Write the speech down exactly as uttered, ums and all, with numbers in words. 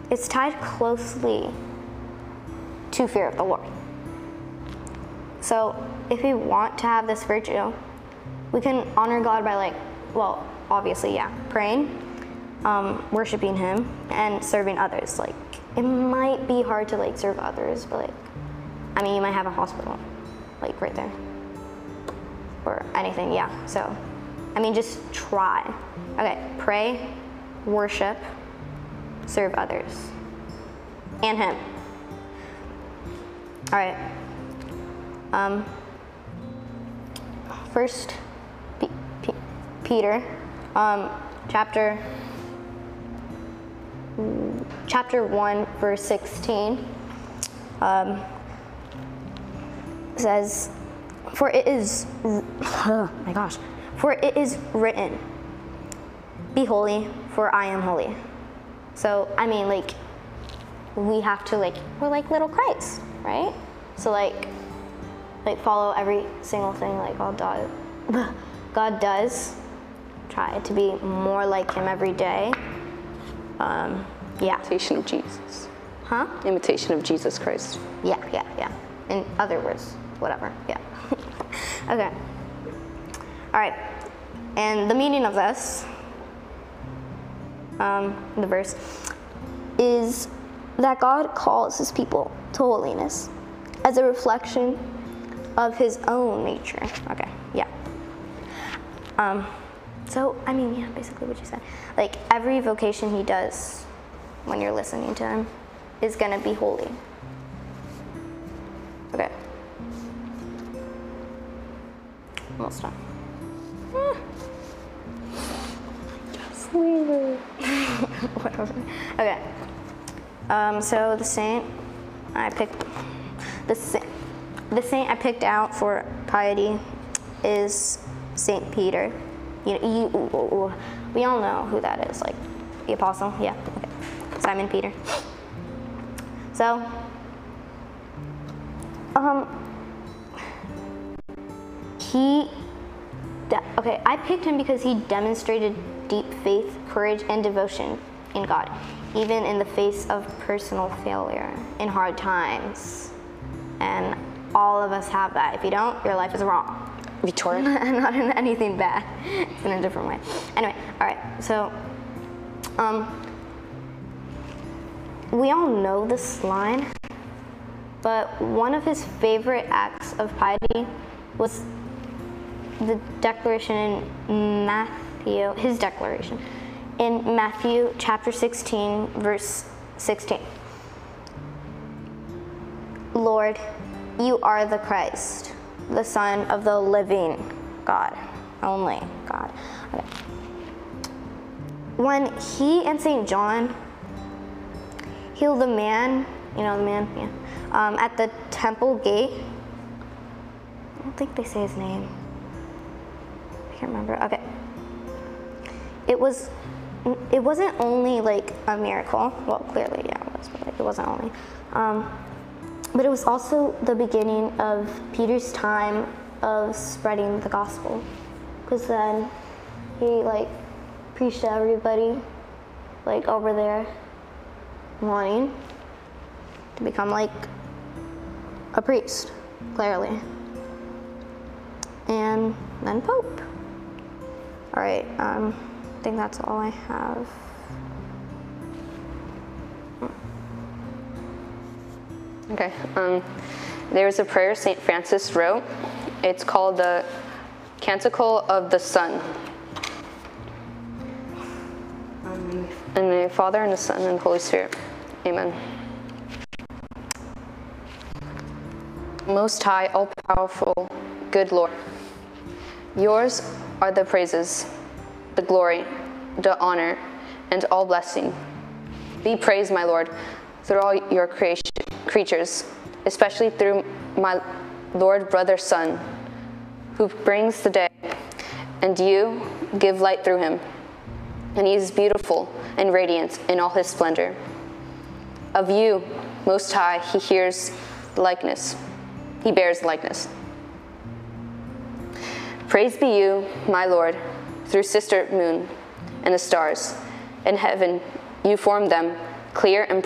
it's tied closely to fear of the Lord. So if we want to have this virtue, we can honor God by like, well, obviously, yeah, praying, um, worshiping Him, and serving others. Like, it might be hard to like serve others, but like, I mean, you might have a hospital, like right there, or anything, yeah. So, I mean, just try. Okay, pray, worship, serve others, and Him. All right. Um, first, P- P- Peter, um, chapter chapter one, verse sixteen, um, says, "For it is, oh my gosh, for it is written, be holy, for I am holy." So, I mean, like, we have to, like, we're like little Christ, right? So, like, like follow every single thing like God does. God does. Try to be more like Him every day. Um, yeah. Imitation of Jesus. Huh? Imitation of Jesus Christ. Yeah, yeah, yeah. In other words, whatever. Yeah. Okay. All right. And the meaning of this, um, the verse, is that God calls His people to holiness as a reflection of His own nature. Okay, yeah. Um, so, I mean, yeah, basically what you said. Like, every vocation He does when you're listening to Him is gonna be holy. Okay. Almost done. Just leave it. Whatever. Okay. Um, so the saint I picked, the saint, the saint I picked out for piety is Saint Peter. You, you, we all know who that is, like the apostle. Yeah. Okay. Simon Peter. So, um, he. De- okay, I picked him because he demonstrated deep faith, courage, and devotion in God, even in the face of personal failure in hard times. And all of us have that. If you don't, your life is wrong. Victoria? Not in anything bad. It's in a different way. Anyway, all right. So, um, we all know this line, but one of his favorite acts of piety was the declaration in Matthew, his declaration in Matthew chapter sixteen, verse sixteen. Lord, you are the Christ, the Son of the living God, only God. Okay. When he and Saint John healed the man, you know the man, yeah, um, at the temple gate, I don't think they say his name. I can't remember. Okay. It was, it wasn't only like a miracle. Well, clearly, yeah, it was, but like, it wasn't only. Um, but it was also the beginning of Peter's time of spreading the gospel, because then he like preached to everybody, like over there, wanting to become like a priest, clearly, and then Pope. All right, um, I think that's all I have. Okay, um, there's a prayer Saint Francis wrote. It's called the Canticle of the Sun. Um, in the Father, and the Son, and the Holy Spirit. Amen. Most High, all-powerful, good Lord, yours are the praises, the glory, the honor, and all blessing. Be praised, my Lord, through all your creation, creatures, especially through my Lord, brother, Son, who brings the day, and you give light through him, and he is beautiful and radiant in all his splendor. Of you, Most High, he hears likeness. He bears likeness. Praise be you, my Lord, through sister moon and the stars. In heaven, you formed them clear and